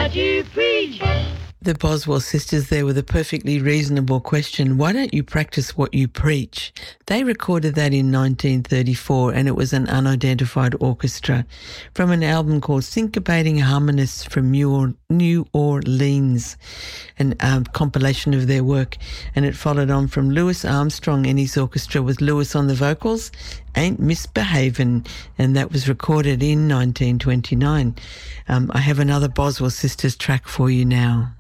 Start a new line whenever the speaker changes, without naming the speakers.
what you preach.
The Boswell sisters there with a perfectly reasonable question. Why don't you practice what you preach? They recorded that in 1934 and it was an unidentified orchestra from an album called Syncopating Harmonists from New Orleans, a compilation of their work. And it followed on from Louis Armstrong and his orchestra with Louis on the vocals, Ain't Misbehavin', and that was recorded in 1929. I have another Boswell sisters track for you now.